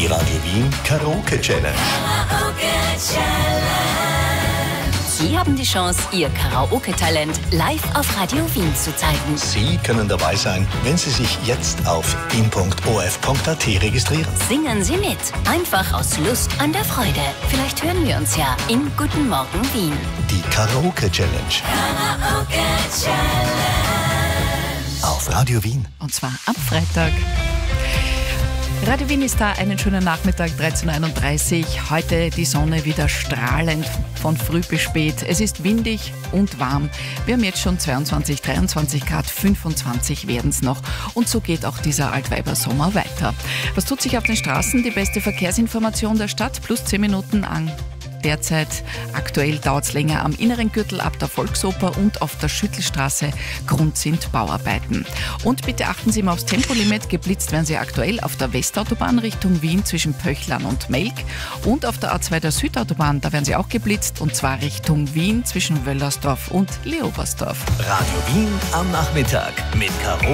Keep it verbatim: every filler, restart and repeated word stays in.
Die Radio Wien Karaoke Challenge. Sie haben die Chance, Ihr Karaoke-Talent live auf Radio Wien zu zeigen. Sie können dabei sein, wenn Sie sich jetzt auf wien punkt o f punkt a t registrieren. Singen Sie mit, einfach aus Lust an der Freude. Vielleicht hören wir uns ja im Guten Morgen Wien. Die Karaoke Challenge. Karaoke Challenge. Auf Radio Wien. Und zwar am Freitag. Radio Wien ist da, einen schönen Nachmittag, dreizehn Uhr einunddreißig. Heute die Sonne wieder strahlend von früh bis spät. Es ist windig und warm. Wir haben jetzt schon zweiundzwanzig, dreiundzwanzig Grad, fünfundzwanzig werden es noch. Und so geht auch dieser Altweibersommer weiter. Was tut sich auf den Straßen? Die beste Verkehrsinformation der Stadt, plus zehn Minuten an. Derzeit aktuell dauert es länger am inneren Gürtel ab der Volksoper und auf der Schüttelstraße. Grund sind Bauarbeiten. Und bitte achten Sie mal aufs Tempolimit. Geblitzt werden Sie aktuell auf der Westautobahn Richtung Wien zwischen Pöchlern und Melk. Und auf der A zwei der Südautobahn, da werden Sie auch geblitzt. Und zwar Richtung Wien zwischen Wöllersdorf und Leobersdorf. Radio Wien am Nachmittag mit Karaoke.